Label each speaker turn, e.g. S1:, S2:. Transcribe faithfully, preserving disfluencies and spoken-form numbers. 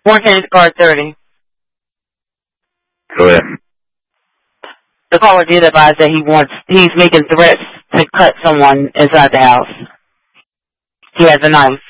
S1: One Kennedy Car thirty.
S2: Go ahead.
S1: The caller did advise that he wants, he's making threats to cut someone inside the house. He has a knife.